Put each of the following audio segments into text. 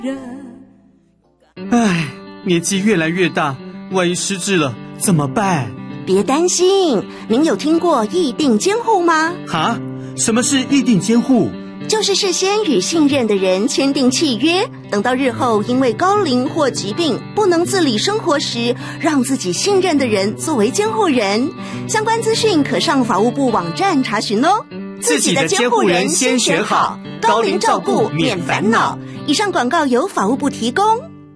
唉，年纪越来越大，万一失智了怎么办？ 别担心，您有听过议定监护吗？ 哈？什么是议定监护？ 就是事先与信任的人签订契约，等到日后因为高龄或疾病不能自理生活时，让自己信任的人作为监护人。相关资讯可上法务部网站查询哦。 自己的监护人先选好，高龄照顾免烦恼。 以上广告由法务部提供。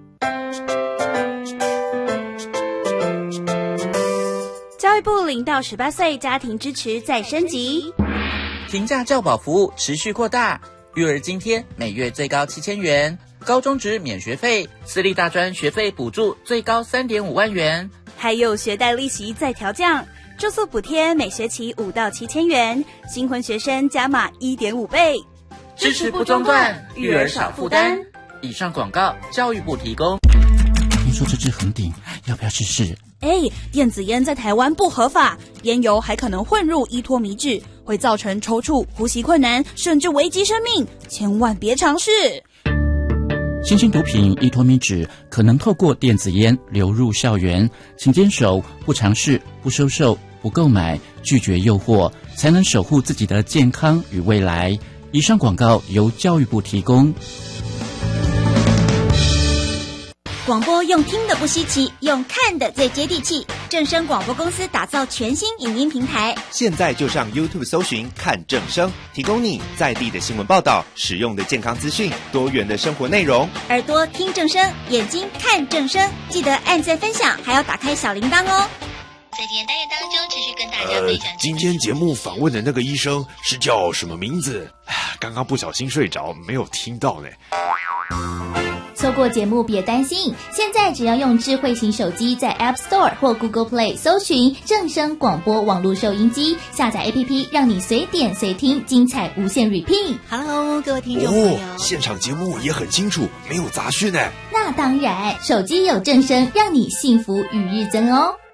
教育部0到18岁家庭支持再升级， 平价教保服务持续扩大，育儿津贴每月最高7000元，高中职免学费，私立大专学费补助最高3.5万元， 还有学贷利息再调降，住宿补贴每学期5到7000元，新婚学生加码1.5倍， 支持不中断，育儿少负担。以上广告教育部提供。 听说这支很顶，要不要试试？ 电子烟在台湾不合法，烟油还可能混入依托米脂，会造成抽搐、呼吸困难，甚至危及生命，千万别尝试。 新型毒品依托米脂可能透过电子烟流入校园，请坚守不尝试、不收受、不购买，拒绝诱惑，才能守护自己的健康与未来。以上广告由教育部提供。 广播用听的不稀奇，用看的最接地气。正声广播公司打造全新影音平台， 现在就上 YouTube 搜寻看正声，提供你在地的新闻报道、实用的健康资讯、多元的生活内容。 耳朵听正声，眼睛看正声，记得按赞分享，还要打开小铃铛哦。 在今天单元当中，持续跟大家分享。 今天节目访问的那个医生是叫什么名字？刚刚不小心睡着，没有听到呢。 错过节目别担心，现在只要用智慧型手机在 App Store 或 Google Play 搜寻正声广播网络收音机，下载 APP 让你随点随听，精彩无限 repeat。 Hello， 各位听众朋友， 现场节目也很清楚，没有杂讯呢。 那当然，手机有正声，让你幸福与日增哦。